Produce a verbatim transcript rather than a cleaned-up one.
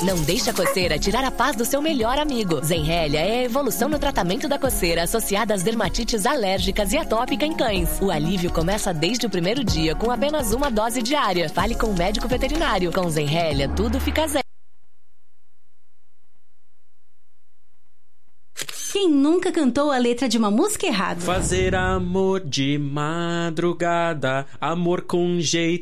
Não deixe a coceira tirar a paz do seu melhor amigo. Zenrelia é a evolução no tratamento da coceira associada às dermatites alérgicas e atópica em cães. O alívio começa desde o primeiro dia com apenas uma dose diária. Fale com o médico veterinário. Com Zenrelia, tudo fica zen. Quem nunca cantou a letra de uma música errada? Fazer amor de madrugada, amor com jeito